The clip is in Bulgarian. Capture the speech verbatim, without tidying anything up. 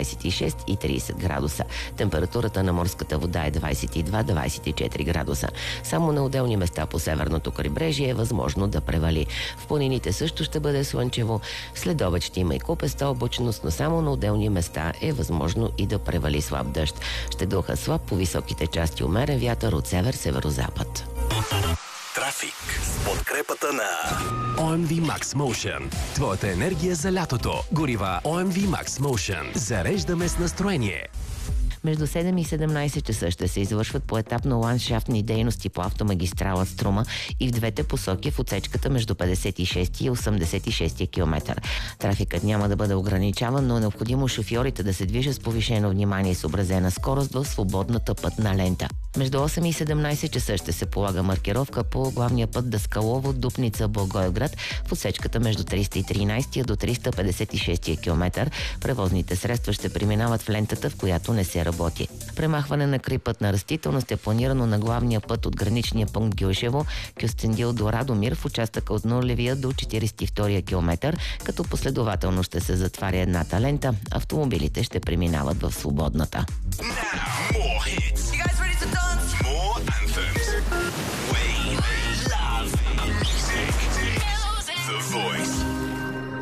двадесет и шест и тридесет градуса. Температурата на морската вода е двадесет и два до двадесет и четири градуса. Само на отделни места по северното крайбрежие е възможно да превали. В планините също ще бъде слънчево. След обед ще има и купеста облачност, но само на отделни места е възможно и да превали слаб дъжд. Ще духа слаб по високите части умерен вятър от север-северозапад. Трафик с подкрепата на О Ем Ви Max Motion. Твоята енергия за лятото. Горива О Ем Ви Max Motion. Зареждаме с настроение. Между седем и седемнадесет часа ще се извършват поетапно ландшафтни дейности по автомагистрала Струма и в двете посоки в отсечката между петдесет и шести и осемдесет и шести километър. Трафикът няма да бъде ограничаван, но е необходимо шофьорите да се движат с повишено внимание и съобразена скорост в свободната пътна лента. Между осем и седемнадесет часа ще се полага маркировка по главния път Даскалово, Дупница, Благоевград в отсечката между триста и тринадесети до триста петдесет и шести километър. Превозните средства ще преминават в лентата, в която не се работи. Премахване на крайпътна растителност е планирано на главния път от граничния пункт Гюешево, Кюстендил до Радомир в участъка от нулевия до четиридесет и втория километър, като последователно ще се затваря едната лента. Автомобилите ще преминават в свободната.